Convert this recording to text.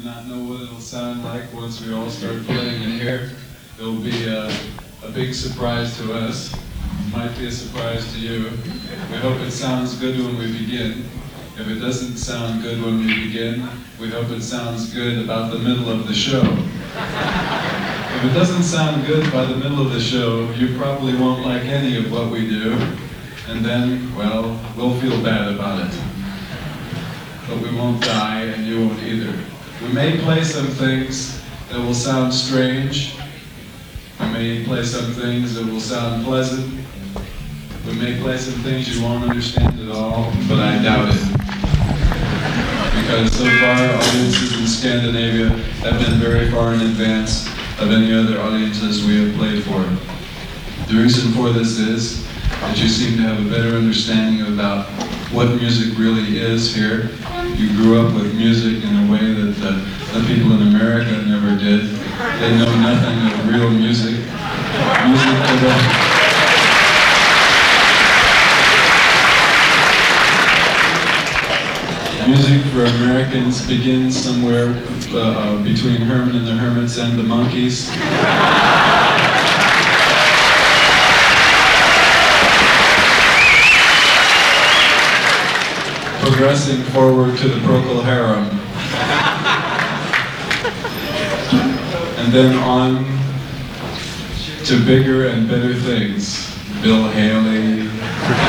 do not know what it'll sound like once we all start playing in here. It'll be a big surprise to us. Might be a surprise to you. We hope it sounds good when we begin. If it doesn't sound good when we begin, we hope it sounds good about the middle of the show. If it doesn't sound good by the middle of the show, you probably won't like any of what we do, and then, well, we'll feel bad about it. But we won't die, and you won't either. We may play some things that will sound strange. We may play some things that will sound pleasant. We may play some things you won't understand at all, but I doubt it. Because so far, audiences in Scandinavia have been very far in advance of any other audiences we have played for. The reason for this is that you seem to have a better understanding about what music really is here. You grew up with music in a way that the people in America never did. They know nothing of real music. Music for Americans begins somewhere between Herman and the Hermits and the Monkees. Progressing forward to the Procol Harum. And then on to bigger and better things. Bill Haley,